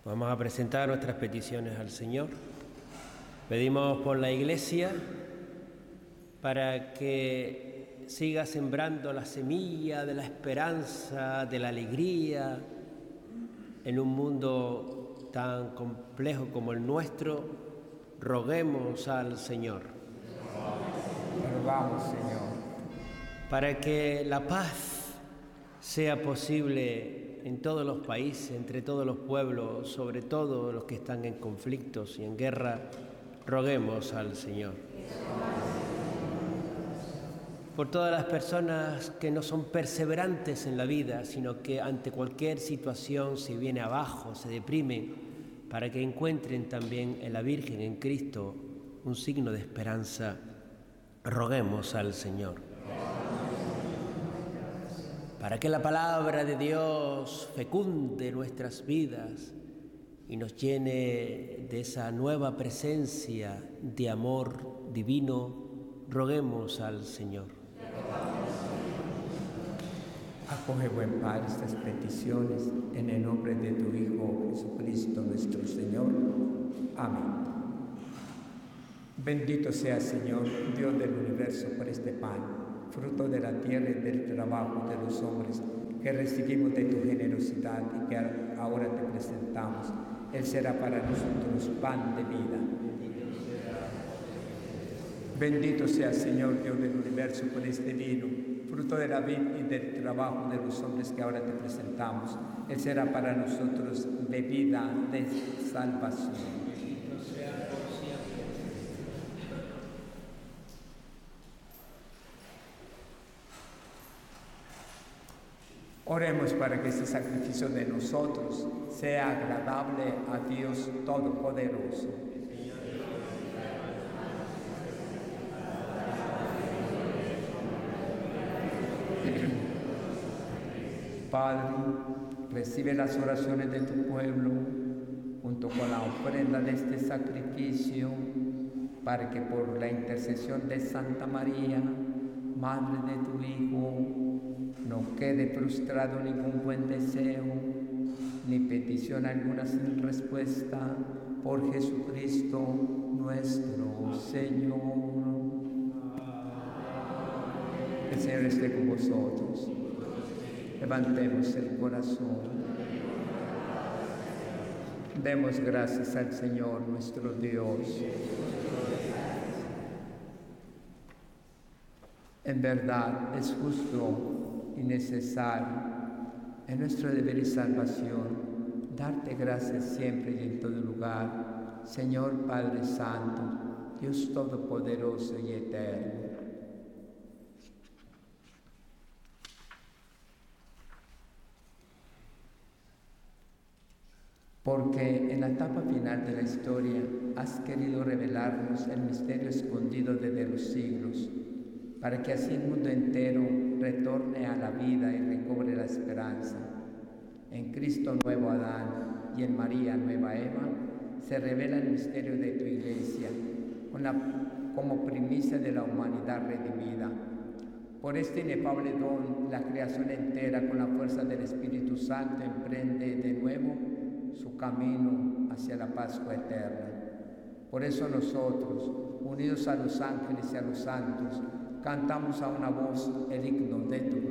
Vamos a presentar nuestras peticiones al Señor. Pedimos por la Iglesia para que siga sembrando la semilla de la esperanza, de la alegría, en un mundo tan complejo como el nuestro. Roguemos al Señor. Rogamos, Señor. Para que la paz sea posible en todos los países, entre todos los pueblos, sobre todo los que están en conflictos y en guerra, roguemos al Señor. Por todas las personas que no son perseverantes en la vida, sino que ante cualquier situación se viene abajo, se deprimen, para que encuentren también en la Virgen, en Cristo, un signo de esperanza, roguemos al Señor. Para que la palabra de Dios fecunde nuestras vidas y nos llene de esa nueva presencia de amor divino, roguemos al Señor. Acoge, buen Padre, estas peticiones en el nombre de tu Hijo Jesucristo nuestro Señor. Amén. Bendito sea, Señor, Dios del universo, por este pan, fruto de la tierra y del trabajo de los hombres, que recibimos de tu generosidad y que ahora te presentamos. Él será para nosotros pan de vida. Bendito sea, Señor, Dios del universo, por este vino, fruto de la vid y del trabajo de los hombres que ahora te presentamos. Él será para nosotros bebida de salvación. Oremos para que este sacrificio de nosotros sea agradable a Dios Todopoderoso. Padre, recibe las oraciones de tu pueblo junto con la ofrenda de este sacrificio, para que por la intercesión de Santa María, Madre de tu Hijo, no quede frustrado ningún buen deseo, ni petición alguna sin respuesta, por Jesucristo nuestro Señor. El Señor esté con vosotros. Levantemos el corazón. Demos gracias al Señor nuestro Dios. En verdad es justo y necesario, en nuestro deber y salvación, darte gracias siempre y en todo lugar, Señor Padre Santo, Dios Todopoderoso y Eterno. Porque en la etapa final de la historia has querido revelarnos el misterio escondido desde los siglos, para que así el mundo entero retorne a la vida y recobre la esperanza. En Cristo nuevo Adán y en María nueva Eva se revela el misterio de tu Iglesia como primicia de la humanidad redimida. Por este inefable don, la creación entera, con la fuerza del Espíritu Santo, emprende de nuevo su camino hacia la Pascua eterna. Por eso nosotros, unidos a los ángeles y a los santos, cantamos a una voz el himno de tu